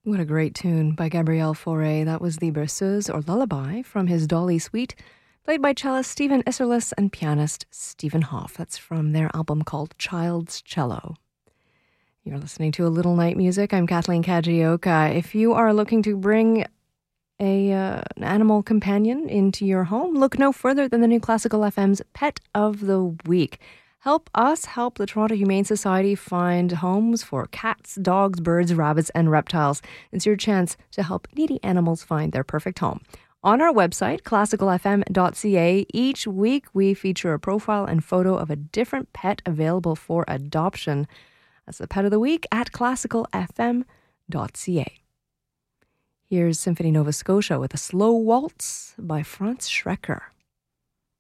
What a great tune by Gabriel Fauré. That was the Berceuse or Lullaby from his Dolly Suite, played by cellist Stephen Isserlis and pianist Stephen Hoff. That's from their album called Child's Cello. You're listening to A Little Night Music. I'm Kathleen Kajioka. If you are looking to bring an animal companion into your home, look no further than the new Classical FM's Pet of the Week. Help us help the Toronto Humane Society find homes for cats, dogs, birds, rabbits, and reptiles. It's your chance to help needy animals find their perfect home. On our website, classicalfm.ca, each week we feature a profile and photo of a different pet available for adoption. That's the Pet of the Week at classicalfm.ca. Here's Symphony Nova Scotia with a Slow Waltz by Franz Schrecker.